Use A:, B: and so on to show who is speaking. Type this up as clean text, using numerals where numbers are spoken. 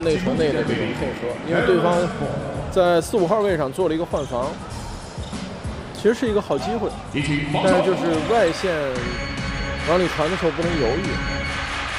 A: 内传内的这种配合，因为对方在4、5号位上做了一个换防，其实是一个好机会，但是就是外线往里传的时候不能犹豫。